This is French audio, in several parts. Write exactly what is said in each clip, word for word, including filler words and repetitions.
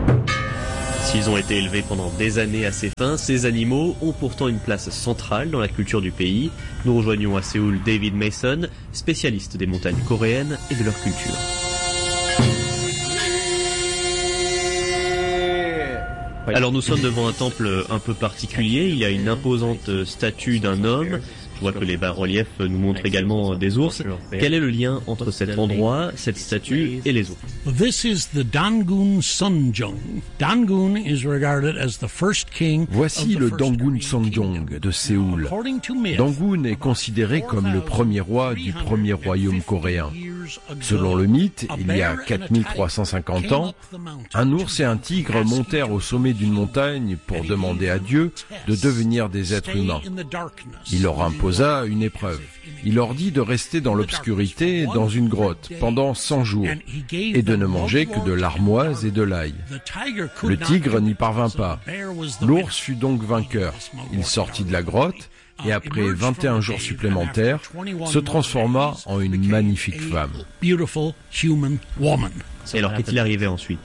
S'ils ont été élevés pendant des années à ces fins, ces animaux ont pourtant une place centrale dans la culture du pays. Nous rejoignons à Séoul David Mason, spécialiste des montagnes coréennes et de leur culture. Alors nous sommes devant un temple un peu particulier, il y a une imposante statue d'un homme. Je vois que les bas-reliefs nous montrent également des ours. Quel est le lien entre cet endroit, cette statue et les ours? This is the Dangun Sonjeong. Dangun is regarded as the first king. Voici le Dangun Sonjeong de Séoul. Dangun est considéré comme le premier roi du premier royaume coréen. Selon le mythe, il y a quatre mille trois cent cinquante ans, un ours et un tigre montèrent au sommet d'une montagne pour demander à Dieu de devenir des êtres humains. Il leur imposa une épreuve. Il leur dit de rester dans l'obscurité dans une grotte pendant cent jours et de ne manger que de l'armoise et de l'ail. Le tigre n'y parvint pas. L'ours fut donc vainqueur. Il sortit de la grotte et après vingt et un jours supplémentaires, se transforma en une magnifique femme. Et alors qu'est-il arrivé ensuite?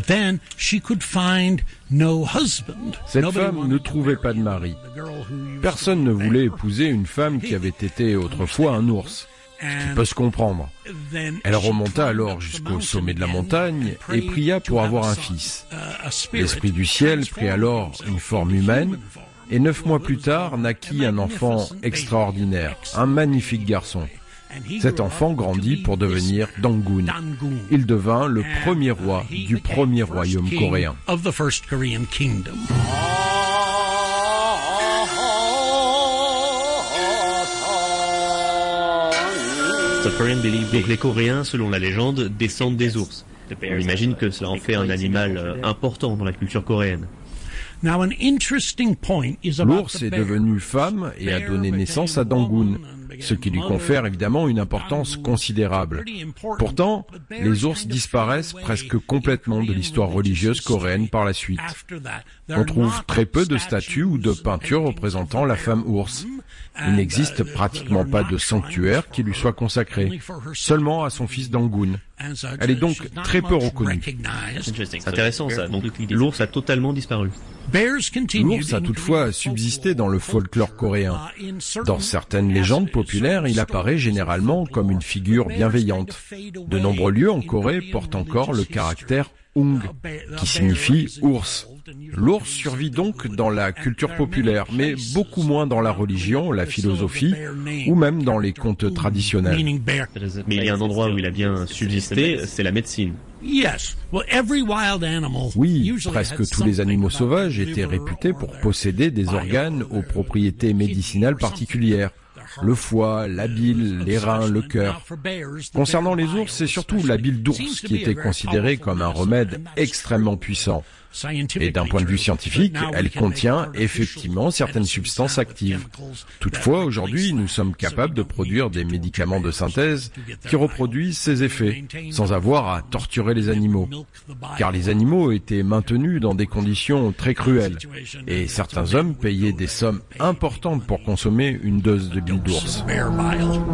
Cette femme ne trouvait pas de mari. Personne ne voulait épouser une femme qui avait été autrefois un ours, ce qui peut se comprendre. Elle remonta alors jusqu'au sommet de la montagne et pria pour avoir un fils. L'esprit du ciel prit alors une forme humaine, et neuf mois plus tard naquit un enfant extraordinaire, un magnifique garçon. Cet enfant grandit pour devenir Dangun. Il devint le premier roi du premier royaume coréen. Donc les Coréens, selon la légende, descendent des ours. On imagine que cela en fait un animal important dans la culture coréenne. L'ours est devenu femme et a donné naissance à Dangun, ce qui lui confère évidemment une importance considérable. Pourtant, les ours disparaissent presque complètement de l'histoire religieuse coréenne par la suite. On trouve très peu de statues ou de peintures représentant la femme ours. Il n'existe pratiquement pas de sanctuaire qui lui soit consacré, seulement à son fils Dangun. Elle est donc très peu reconnue. C'est intéressant ça, donc l'ours a totalement disparu. L'ours a toutefois subsisté dans le folklore coréen. Dans certaines légendes populaires, il apparaît généralement comme une figure bienveillante. De nombreux lieux en Corée portent encore le caractère ung, qui signifie ours. L'ours survit donc dans la culture populaire, mais beaucoup moins dans la religion, la philosophie, ou même dans les contes traditionnels. Mais il y a un endroit où il a bien subsisté, c'est la médecine. Oui, presque tous les animaux sauvages étaient réputés pour posséder des organes aux propriétés médicinales particulières. Le foie, la bile, les reins, le cœur. Concernant les ours, c'est surtout la bile d'ours qui était considérée comme un remède extrêmement puissant. Et d'un point de vue scientifique, elle contient effectivement certaines substances actives. Toutefois, aujourd'hui, nous sommes capables de produire des médicaments de synthèse qui reproduisent ces effets, sans avoir à torturer les animaux. Car les animaux étaient maintenus dans des conditions très cruelles, et certains hommes payaient des sommes importantes pour consommer une dose de bile d'ours.